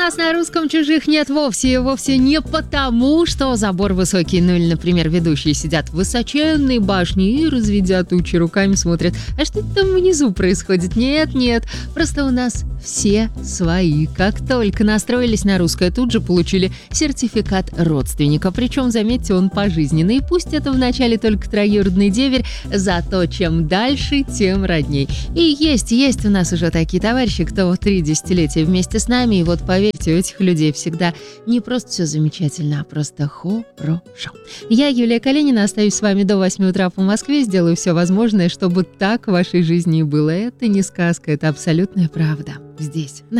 нас на русском чужих нет вовсе не потому, что забор высокий, ну или, например, ведущие сидят в высоченной башне и, разведя тучи руками, смотрят, а что там внизу происходит? Нет, просто у нас все свои. Как только настроились на русское, тут же получили сертификат родственника. Причем, заметьте, он пожизненный. И пусть это вначале только троюродный деверь, зато чем дальше, тем родней. И есть у нас уже такие товарищи, кто 3 десятилетия вместе с нами. И вот поверьте, у этих людей всегда не просто все замечательно, а просто хорошо. Я, Юлия Калинина, остаюсь с вами до 8 утра по Москве. Сделаю все возможное, чтобы так в вашей жизни и было. Это не сказка, это абсолютная правда. Здесь,